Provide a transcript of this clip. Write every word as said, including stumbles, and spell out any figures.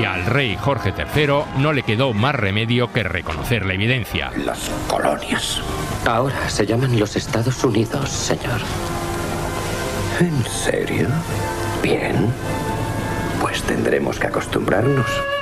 Y al rey Jorge tercero no le quedó más remedio que reconocer la evidencia. Las colonias. Ahora se llaman los Estados Unidos, señor. ¿En serio? Bien. Pues tendremos que acostumbrarnos.